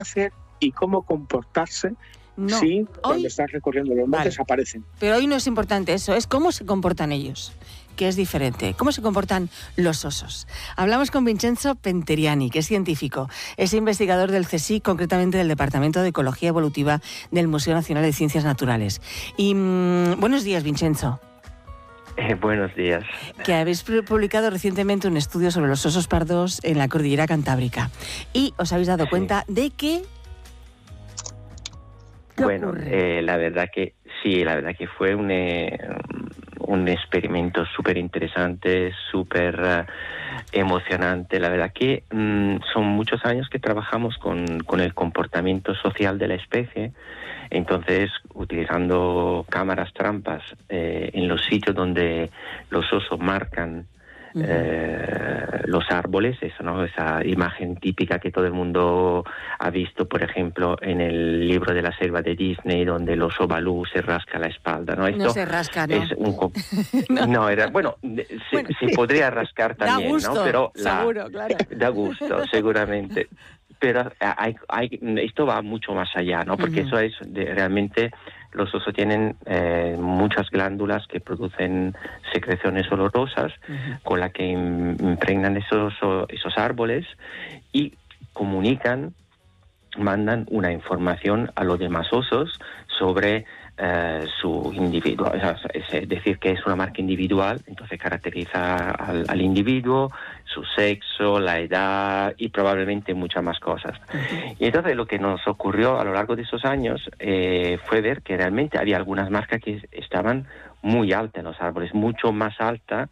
hacer y cómo comportarse No. si cuando Hoy, estás recorriendo los montes aparecen. pero hoy no es importante eso, es cómo se comportan ellos, que es diferente. ¿Cómo se comportan los osos? Hablamos con Vincenzo Penteriani, que es científico, es investigador del CSIC, concretamente del Departamento de Ecología Evolutiva del Museo Nacional de Ciencias Naturales. Y buenos días, Vincenzo. Buenos días. Que habéis publicado recientemente un estudio sobre los osos pardos en la cordillera Cantábrica. Y os habéis dado cuenta de que... Bueno, la verdad que sí, la verdad que fue un experimento súper interesante, súper emocionante. La verdad que son muchos años que trabajamos con el comportamiento social de la especie. Entonces, utilizando cámaras trampas en los sitios donde los osos marcan los árboles, eso, ¿no? Esa imagen típica que todo el mundo ha visto, por ejemplo, en el libro de la selva de Disney, donde el oso Balú se rasca la espalda, ¿no? Esto no se rasca, ¿no? Es no, era, bueno, se podría rascar también, da gusto, ¿no? Pero seguro, claro. Da gusto, seguramente. Pero esto va mucho más allá, ¿no? Porque eso es realmente... Los osos tienen muchas glándulas que producen secreciones olorosas con las que impregnan esos árboles y comunican, mandan una información a los demás osos sobre su individuo. Es decir, que es una marca individual, entonces caracteriza al individuo, su sexo, la edad y probablemente muchas más cosas. Y entonces lo que nos ocurrió a lo largo de esos años fue ver que realmente había algunas marcas que estaban muy altas en los árboles, mucho más alta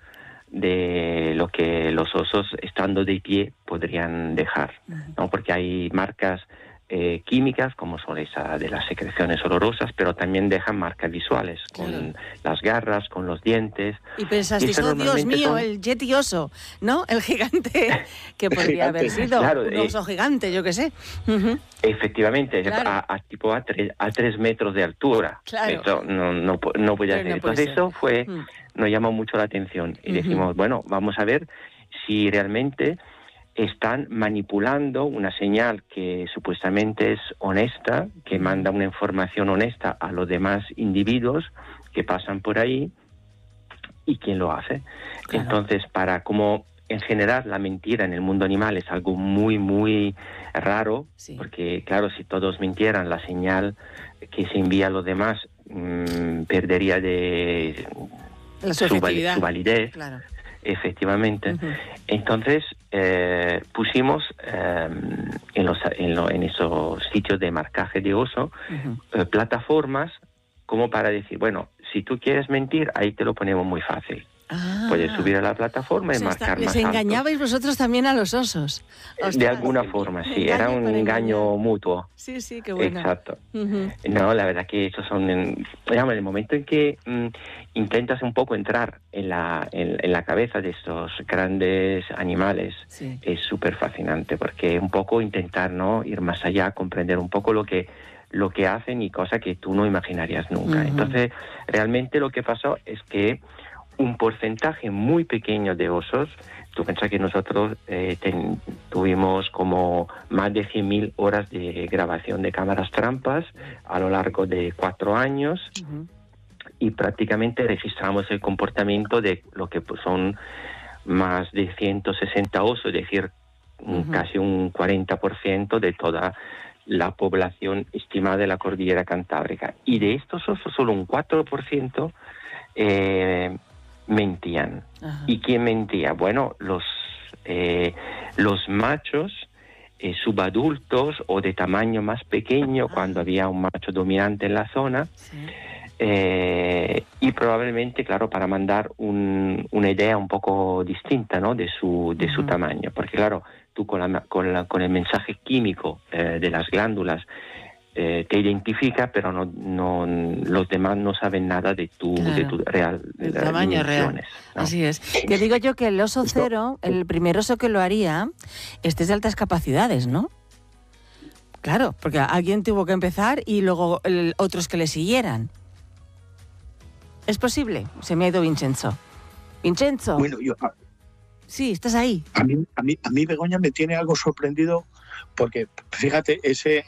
de lo que los osos estando de pie podrían dejar, ¿no? Porque hay marcas químicas, como son esa de las secreciones olorosas, pero también dejan marcas visuales, con las garras, con los dientes. Y pensasteis, oh Dios mío, el yeti oso, ¿no? El gigante que podría haber sido, claro, un oso gigante, yo qué sé. Efectivamente, claro. Tipo a 3 metros de altura. Claro. Eso no puede ser. Entonces eso nos llamó mucho la atención y decimos, bueno, vamos a ver si realmente están manipulando una señal que supuestamente es honesta, que manda una información honesta a los demás individuos que pasan por ahí, y quién lo hace. Claro. Entonces, como en general la mentira en el mundo animal es algo muy, muy raro, porque claro, si todos mintieran, la señal que se envía a los demás perdería de su validez. Claro. Efectivamente. Entonces pusimos en esos sitios de marcaje de oso plataformas como para decir, bueno, si tú quieres mentir, ahí te lo ponemos muy fácil. Puedes subir a la plataforma y marcar más alto. ¿Les engañabais vosotros también a los osos? Ostras, de alguna forma, sí. Era un engaño mutuo. Sí, qué bueno. Exacto. No, la verdad que esos son... Digamos, el momento en que intentas un poco entrar en la cabeza de estos grandes animales, es súper fascinante, porque un poco intentar, ¿no?, ir más allá, comprender un poco lo que hacen y cosas que tú no imaginarías nunca. Entonces, realmente lo que pasó es que un porcentaje muy pequeño de osos, tú piensas que nosotros tuvimos como más de 100.000 horas de grabación de cámaras trampas a lo largo de 4 años, y prácticamente registramos el comportamiento de lo que son más de 160 osos, es decir, casi un 40% de toda la población estimada de la cordillera Cantábrica. Y de estos osos, solo un 4% mentían. ¿Y quién mentía? Bueno, los machos subadultos o de tamaño más pequeño, cuando había un macho dominante en la zona, y probablemente, claro, para mandar una idea un poco distinta, ¿no?, de su tamaño, porque claro, tú con el mensaje químico de las glándulas te identifica, pero no los demás no saben nada de tu real el tamaño real, ¿no? Así es. Que digo yo que el oso cero, el primer oso que lo haría, es de altas capacidades, ¿no? Claro, porque alguien tuvo que empezar y luego otros que le siguieran. ¿Es posible? Se me ha ido Vincenzo. Vincenzo. Bueno, Sí, estás ahí. A mí, Begoña, me tiene algo sorprendido porque fíjate,